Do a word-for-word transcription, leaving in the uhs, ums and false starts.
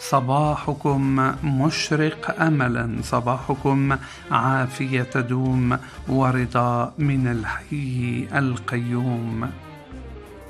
صباحكم مشرق أملا، صباحكم عافية تدوم ورضا من الحي القيوم.